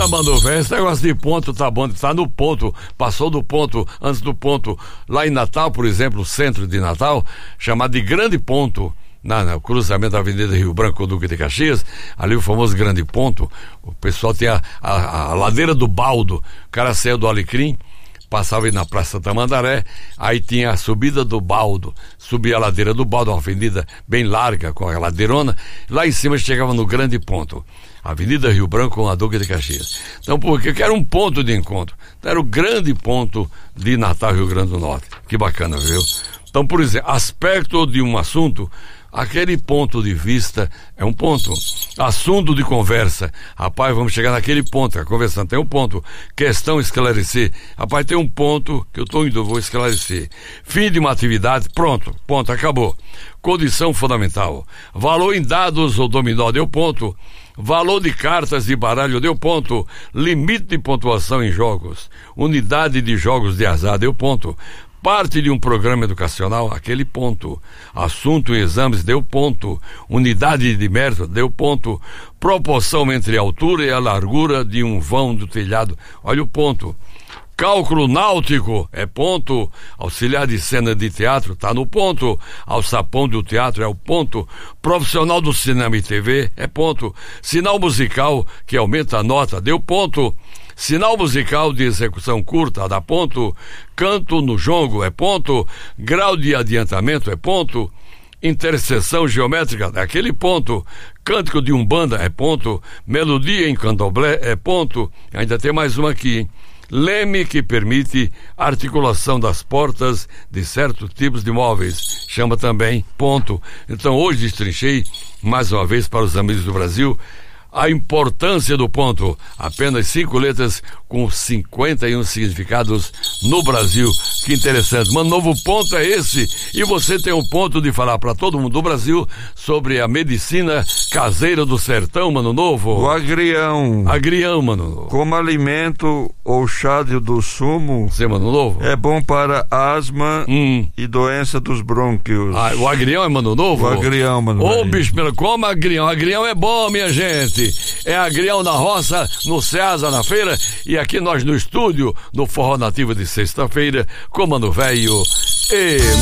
Eita, mano, velho, esse negócio de ponto tá bom, tá no ponto, passou do ponto, antes do ponto. Lá em Natal, por exemplo, o centro de Natal, chamado de Grande Ponto, no cruzamento da Avenida Rio Branco com o Duque de Caxias, ali o famoso Grande Ponto, o pessoal tem a ladeira do Baldo, o cara saiu do Alecrim, passava aí na Praça Tamandaré, aí tinha a subida do Baldo, subia a ladeira do Baldo, uma avenida bem larga, com a ladeirona, lá em cima chegava no Grande Ponto, Avenida Rio Branco com a Duque de Caxias. Então, porque era um ponto de encontro, então, era o Grande Ponto de Natal, Rio Grande do Norte. Que bacana, viu? Então, por exemplo, aspecto de um assunto, aquele ponto de vista é um ponto. Assunto de conversa, rapaz, vamos chegar naquele ponto, a conversa tem um ponto. Questão esclarecer, rapaz, tem um ponto que eu estou indo, vou esclarecer. Fim de uma atividade, pronto, ponto, acabou. Condição fundamental, valor em dados ou dominó, deu ponto. Valor de cartas de baralho, deu ponto. Limite de pontuação em jogos, unidade de jogos de azar, deu ponto. Parte de um programa educacional, aquele ponto. Assunto em exames, deu ponto. Unidade de mérito, deu ponto. Proporção entre a altura e a largura de um vão do telhado, olha o ponto. Cálculo náutico, é ponto. Auxiliar de cena de teatro, tá no ponto. Alçapão do teatro, é o ponto. Profissional do cinema e TV, é ponto. Sinal musical, que aumenta a nota, deu ponto. Sinal musical de execução curta, dá ponto. Canto no jongo, é ponto. Grau de adiantamento, é ponto. Interseção geométrica, daquele ponto. Cântico de umbanda, é ponto. Melodia em candomblé, é ponto. Ainda tem mais uma aqui, hein? Leme que permite articulação das portas de certos tipos de móveis, chama também ponto. Então hoje destrinchei mais uma vez para os amigos do Brasil a importância do ponto. Apenas 5 letras com 51 significados no Brasil. Que interessante. Mano, novo ponto é esse. E você tem um ponto de falar para todo mundo do Brasil sobre a medicina caseira do sertão, Mano Novo. O agrião. Agrião, Mano Novo. Como alimento ou chá do sumo. Sim, Mano Novo. É bom para asma e doença dos brônquios. Ah, o agrião é Mano Novo? O agrião, Mano Novo. Ô, bicho, como agrião? Agrião é bom, minha gente. É agrião na roça, no Ceasa, na feira, e aqui nós no estúdio, no Forró Nativo de sexta-feira, com Mano Velho e